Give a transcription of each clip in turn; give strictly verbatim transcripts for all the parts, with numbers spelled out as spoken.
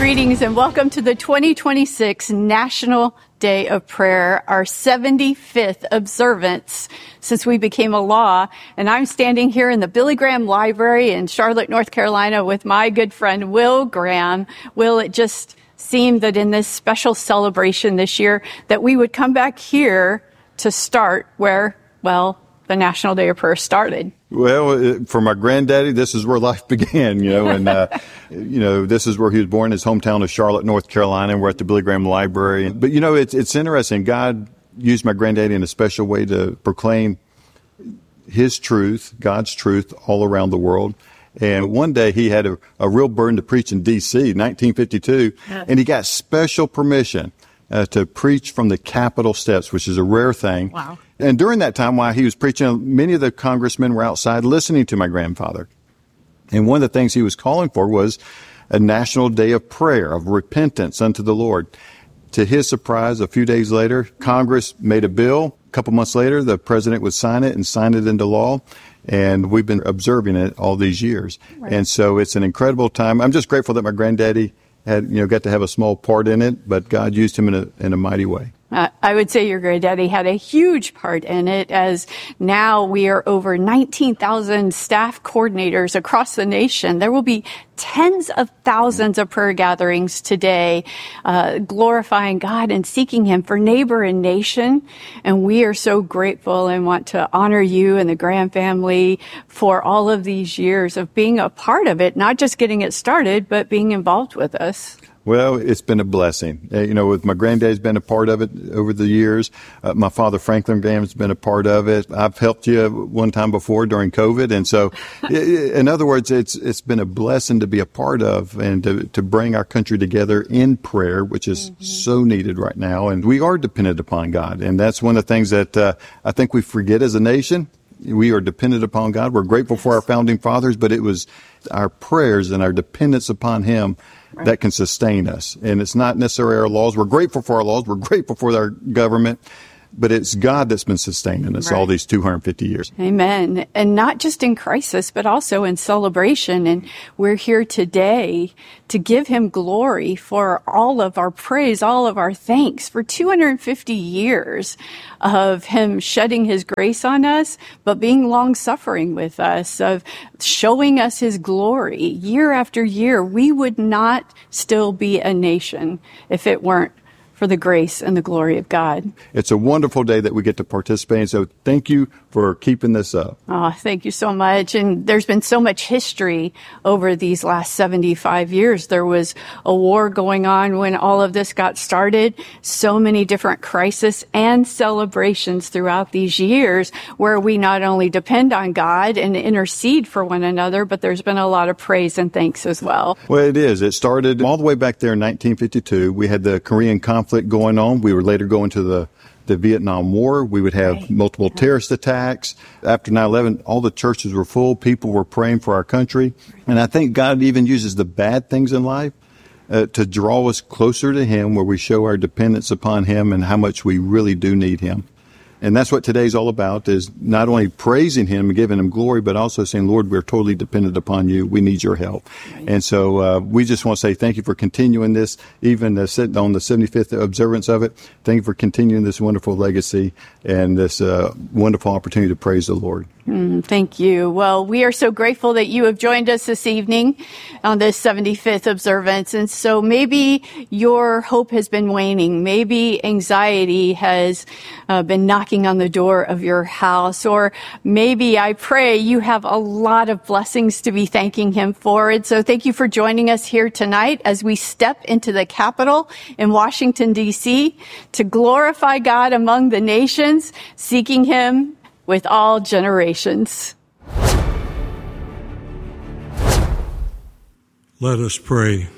Greetings and welcome to the twenty twenty-six National Day of Prayer, our seventy-fifth observance since we became a law. And I'm standing here in the Billy Graham Library in Charlotte, North Carolina with my good friend Will Graham. Will, it just seemed that in this special celebration this year that we would come back here to start where, well, the National Day of Prayer started. Well, for my granddaddy, this is where life began, you know, and, uh, you know, this is where he was born, his hometown of Charlotte, North Carolina, and we're at the Billy Graham Library. But, you know, it's, it's interesting. God used my granddaddy in a special way to proclaim his truth, God's truth, all around the world. And one day he had a, a real burden to preach in D C, nineteen fifty-two, and he got special permission uh, to preach from the Capitol steps, which is a rare thing. Wow. And during that time, while he was preaching, many of the congressmen were outside listening to my grandfather. And one of the things he was calling for was a national day of prayer, of repentance unto the Lord. To his surprise, a few days later, Congress made a bill. A couple months later, the president would sign it and sign it into law. And we've been observing it all these years. Right. And so it's an incredible time. I'm just grateful that my granddaddy had, you know, got to have a small part in it, but God used him in a, in a mighty way. Uh, I would say your granddaddy had a huge part in it, as now we are over nineteen thousand staff coordinators across the nation. There will be tens of thousands of prayer gatherings today, uh, glorifying God and seeking Him for neighbor and nation. And we are so grateful and want to honor you and the Graham family for all of these years of being a part of it, not just getting it started, but being involved with us. Well, it's been a blessing. Uh, you know, with my granddad's been a part of it over the years. Uh, my father, Franklin Graham, has been a part of it. I've helped you one time before during COVID. And so, in other words, it's it's been a blessing to be a part of and to, to bring our country together in prayer, which is mm-hmm. so needed right now. And we are dependent upon God. And that's one of the things that uh, I think we forget as a nation. We are dependent upon God. We're grateful for our founding fathers, but it was our prayers and our dependence upon Him right. that can sustain us. And it's not necessarily our laws. We're grateful for our laws. We're grateful for our government. But it's God that's been sustaining us right. all these two hundred fifty years. Amen. And not just in crisis, but also in celebration. And we're here today to give Him glory for all of our praise, all of our thanks for two hundred fifty years of Him shedding His grace on us, but being long-suffering with us, of showing us His glory year after year. We would not still be a nation if it weren't for the grace and the glory of God. It's a wonderful day that we get to participate in, so thank you for keeping this up. Oh, thank you so much. And there's been so much history over these last seventy-five years. There was a war going on when all of this got started, so many different crises and celebrations throughout these years where we not only depend on God and intercede for one another, but there's been a lot of praise and thanks as well. Well, it is. It started all the way back there in nineteen fifty-two. We had the Korean conflict going on. We were later going to the, the Vietnam War. We would have right. multiple terrorist attacks. After nine eleven, all the churches were full. People were praying for our country. And I think God even uses the bad things in life uh, to draw us closer to Him, where we show our dependence upon Him and how much we really do need Him. And that's what today's all about, is not only praising Him and giving Him glory, but also saying, Lord, we're totally dependent upon You. We need Your help. Right. And so uh, we just want to say thank You for continuing this, even uh, sitting on the seventy-fifth observance of it. Thank You for continuing this wonderful legacy and this uh, wonderful opportunity to praise the Lord. Mm, thank you. Well, we are so grateful that you have joined us this evening on this seventy-fifth observance. And so maybe your hope has been waning. Maybe anxiety has uh, been knocking on the door of your house. Or maybe, I pray, you have a lot of blessings to be thanking Him for. And so thank you for joining us here tonight as we step into the Capitol in Washington, D C to glorify God among the nations, seeking Him with all generations. Let us pray.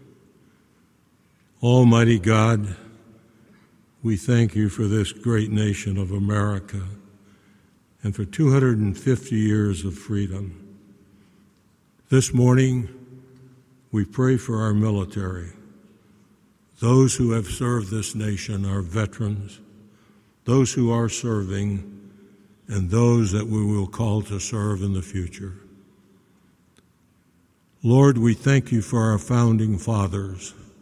Almighty God, we thank You for this great nation of America and for two hundred fifty years of freedom. This morning, we pray for our military, those who have served this nation, our veterans, those who are serving, and those that we will call to serve in the future. Lord, we thank You for our founding fathers,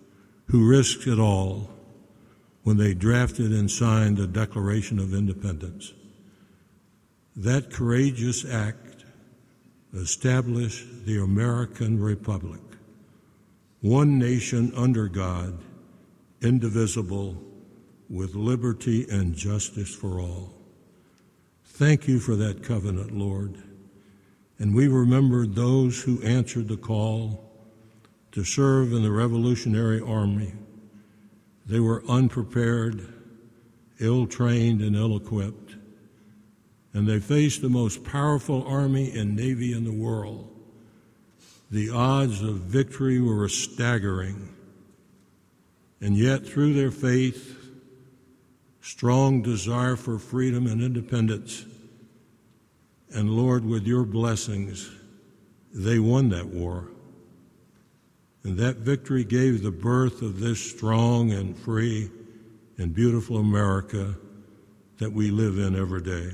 who risked it all when they drafted and signed the Declaration of Independence. That courageous act established the American Republic, one nation under God, indivisible, with liberty and justice for all. Thank you for that covenant, Lord. And we remember those who answered the call to serve in the Revolutionary Army. They were unprepared, ill-trained, and ill-equipped, and they faced the most powerful army and navy in the world. The odds of victory were staggering, and yet through their faith, strong desire for freedom and independence, and Lord, with your blessings, they won that war. And that victory gave the birth of this strong and free and beautiful America that we live in every day.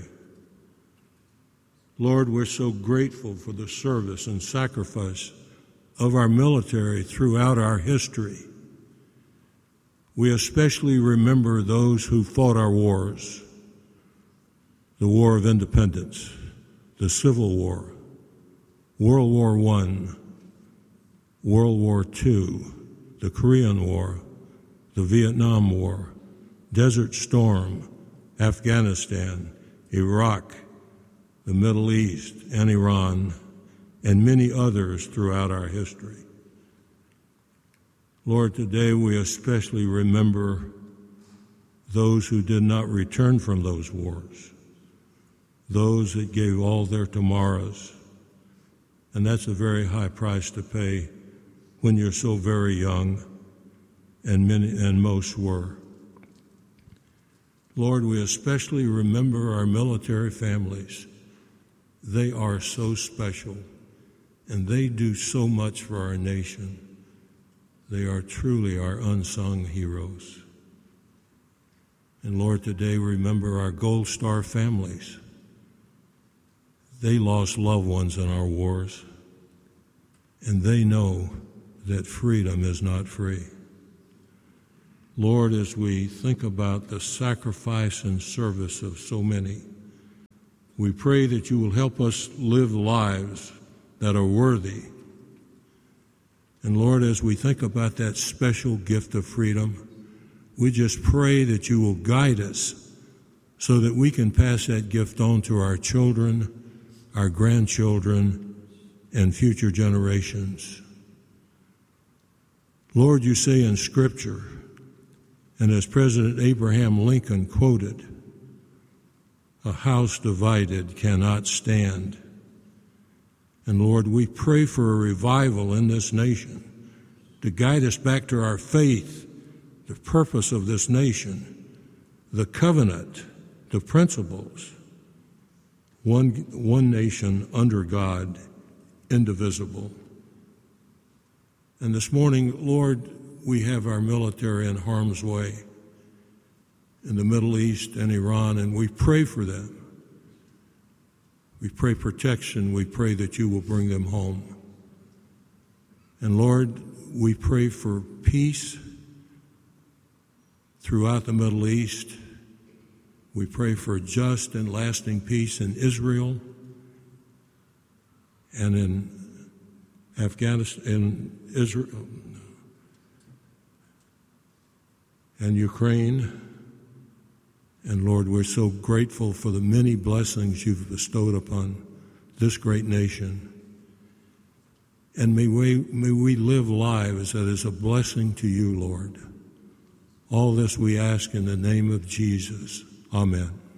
Lord, we're so grateful for the service and sacrifice of our military throughout our history. We especially remember those who fought our wars, the War of Independence, the Civil War, World War One, World War Two, the Korean War, the Vietnam War, Desert Storm, Afghanistan, Iraq, the Middle East, and Iran, and many others throughout our history. Lord, today we especially remember those who did not return from those wars, those that gave all their tomorrows. And that's a very high price to pay when you're so very young, and many and most were. Lord, we especially remember our military families. They are so special, and they do so much for our nation. They are truly our unsung heroes. And Lord, today remember our Gold Star families. They lost loved ones in our wars, and they know that freedom is not free. Lord, as we think about the sacrifice and service of so many, we pray that you will help us live lives that are worthy. And Lord, as we think about that special gift of freedom, we just pray that you will guide us so that we can pass that gift on to our children, our grandchildren, and future generations. Lord, you say in Scripture, and as President Abraham Lincoln quoted, a house divided cannot stand. And Lord, we pray for a revival in this nation to guide us back to our faith, the purpose of this nation, the covenant, the principles. One, one nation under God, indivisible. And this morning, Lord, we have our military in harm's way in the Middle East and Iran, and we pray for them. We pray protection. We pray that you will bring them home. And Lord, we pray for peace throughout the Middle East. We pray for just and lasting peace in Israel and in Afghanistan, in Israel and Ukraine. And Lord, we're so grateful for the many blessings you've bestowed upon this great nation. And may we, may we live lives that is a blessing to you, Lord. All this we ask in the name of Jesus. Amen.